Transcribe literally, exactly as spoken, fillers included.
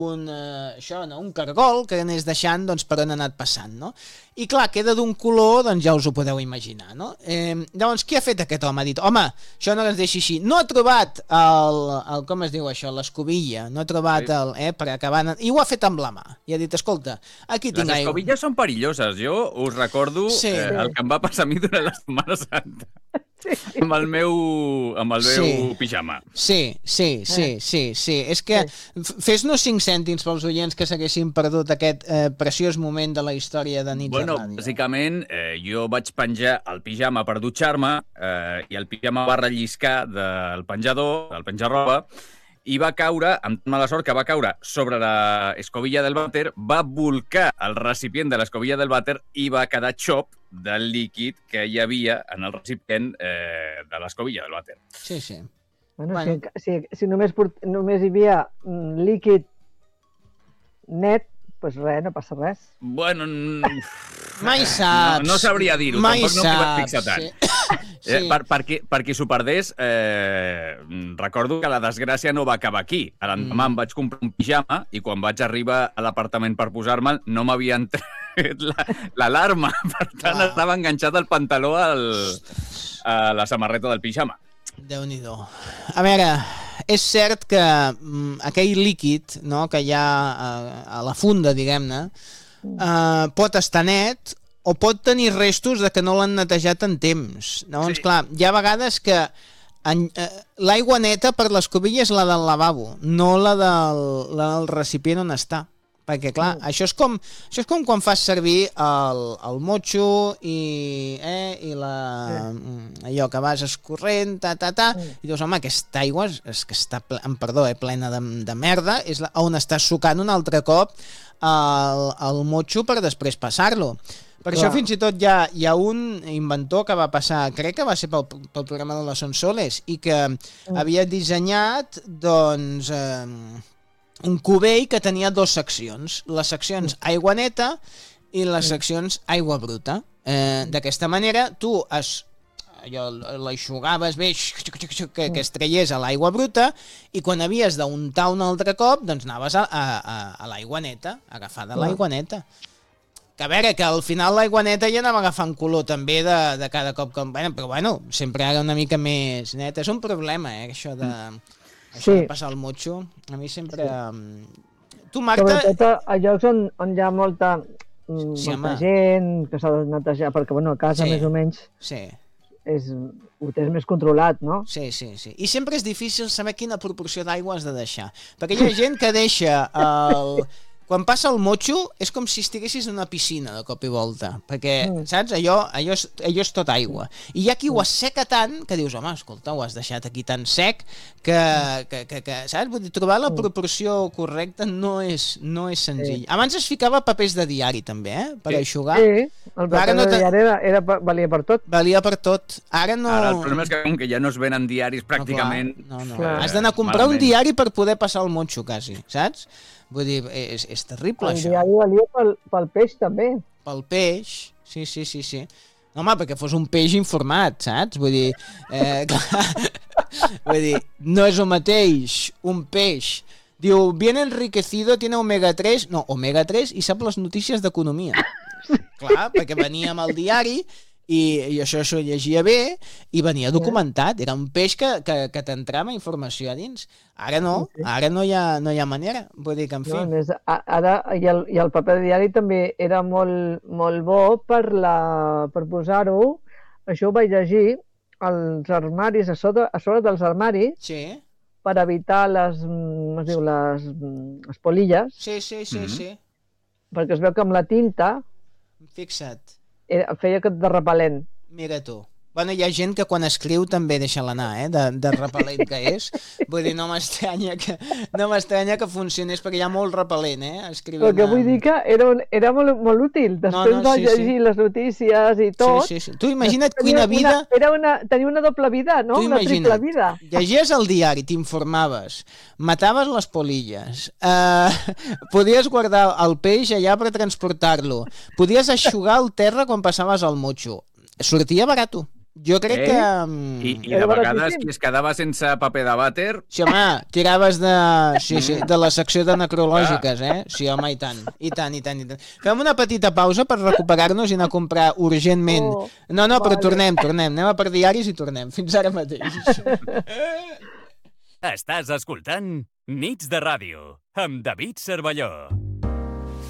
un, uh, això, no? un cargol que anés deixant doncs, per on ha anat passant, no? I clar, queda d'un color, doncs ja us ho podeu imaginar, no? Eh, llavors, què ha fet aquest home? Ha dit, home, això no es deixi així. No ha trobat el, el com es diu això, l'escobilla, no ha trobat sí. el, eh, per acabar, i ho ha fet amb la mà. I ha dit, escolta, aquí tinc aigua. Les escobilles són perilloses. Jo us recordo sí. eh, el que em va passar a mi durant la Setmana Santa. Sí. Amb el meu, amb el meu sí. pijama. Sí, sí, sí, sí, sí. És que fes-nos cinc cèntims pels oients que s'haguessin perdut aquest eh, preciós moment de la història de Nits bueno, de Ràdio. Bàsicament, eh, jo vaig penjar el pijama per dutxar-me eh, i el pijama va relliscar del penjador, del penjar-roba, i va caure, amb mala sort que va caure sobre la escobilla del vàter, va volcar el recipient de l'escobilla del vàter i va quedar xop del líquid que hi havia en el recipient eh, de l'escobilla del vàter. Sí, sí. Bueno, bueno. Si, si, si només, port, només hi havia líquid net, doncs res, no passa res. Bueno... Mai saps. No, no sabria dir-ho, Mai tampoc no m'hi vaig saps, fixar tant. Sí. Eh, per, per, qui, per qui s'ho perdés, eh, recordo que la desgràcia no va acabar aquí. A l'endemà mm. em vaig comprar un pijama i quan vaig arribar a l'apartament per posar-me'l no m'havien tret l'alarma. Per tant, ah. estava enganxat el pantaló al, a la samarreta del pijama. Déu-n'hi-do. A veure, és cert que mm, aquell líquid, no, que hi ha a, a la funda, diguem-ne, eh, pot estar net o pot tenir restos de que no l'han netejat en temps. Llavors, sí. clar, hi ha vegades que en, eh, l'aigua neta per l'escobilla és la del lavabo, no la del, la del recipient on està. Perquè, clar, mm. això, és com, això és com quan fas servir el, el motxo i, eh, i la, sí. allò que vas escorrent, ta, ta, ta, mm. i dius, home, aquesta aigua és, és que està, ple, em perdó, eh, plena de, de merda, és la, on estàs sucant un altre cop el, el motxo per després passar-lo. Per clar. Això fins i tot hi ha, hi ha un inventor que va passar, crec que va ser pel, pel programa de les Sonsoles, i que mm. havia dissenyat, doncs... Eh, un cubell que tenia dues seccions, les seccions aigua neta i les seccions aigua bruta. Eh, D'aquesta manera tu es, allò, l'aixugaves bé que, que es traiés a l'aigua bruta i quan havies d'untar un altre cop doncs anaves a, a, a l'aigua neta, a agafar de l'aigua neta. Que a veure, que al final l'aigua neta ja anava agafant color també de, de cada cop que... Bueno, però bueno, sempre era una mica més neta. És un problema, eh, això de... Això sí. de passar el motxo, a mi sempre... Sí. Tu, Marta... Sobretot a llocs on, on hi ha molta, sí, molta gent que s'ha de netejar, perquè bueno, a casa sí. més o menys sí. és, ho tens més controlat, no? Sí, sí, sí. I sempre és difícil saber quina proporció d'aigua has de deixar. Perquè hi ha gent que deixa el... Quan passa el motxo és com si estiguessis en una piscina de cop i volta, perquè, mm. saps, allò, allò, és, allò és tot aigua. I hi ha qui ho asseca tant que dius, home, escolta, ho has deixat aquí tan sec que, que, que, que saps? Vull dir, trobar la proporció correcta no és, no és senzill. Sí. Abans es ficava papers de diari també, eh? Per sí. eixugar. Sí, el paper no de diari era, era, valia per tot. Valia per tot. Ara no... Ara el problema és que com que ja no es venen diaris pràcticament... No, no, no. Has d'anar a comprar malament. Un diari per poder passar el motxo, quasi, saps? Vull dir, és, és terrible, el això. El diari valia pel, pel peix, també. Pel peix, sí, sí, sí, sí. No, home, perquè fos un peix informat, saps? Vull dir, eh, clar, vull dir, no és el mateix un peix. Diu, bien enriquecido, tiene omega tres, no, omega tres i sap les notícies d'economia. Clar, perquè venia amb el diari i, i això s'ho llegia bé i venia documentat. Era un peix que, que, que t'entrava informació a dins. Ara no, ara no hi ha, no hi ha manera. Vull dir que, en fi... No, més, ara, i el, i el paper de diari també era molt, molt bo per, la, per posar-ho, això ho vaig llegir, als armaris, a sobre, a sobre dels armaris, sí. per evitar les, es diu, les, les polilles. Sí, sí, sí, mm-hmm. sí. Perquè es veu que amb la tinta... Fixa't. Era, feia que de repel·lent. Mira tu. Bueno, hi ha gent que quan escriu també deixa l'anar, eh, de, de repel·lent que és. Vull dir, no m'estranya que, no m'estranya que funcionés, perquè hi ha molt repel·lent, eh, escrivint... Però que vull dir que era, un, era molt, molt útil. Després no, no, sí, de llegir sí. les notícies i tot... Sí, sí, sí. Tu imagina't quina vida... Una, era una, tenia una doble vida, no? Tu una triple vida. Llegies el diari, t'informaves, mataves les polilles, eh, podies guardar el peix allà per transportar-lo, podies eixugar el terra quan passaves al motxo. Sortia barato. Jo crec Eh? que... I, I de Era vegades baratíssim. qui es quedava sense paper de vàter... Sí, home, tiraves de, sí, sí, de la secció de necrològiques, eh? Sí, home, i tant, i tant, i tant, i tant. Fem una petita pausa per recuperar-nos i anar a comprar urgentment. Oh, No, no, però vale. tornem, tornem. Anem a per diaris i tornem. Fins ara mateix. Estàs escoltant Nits de Ràdio amb David Cervelló.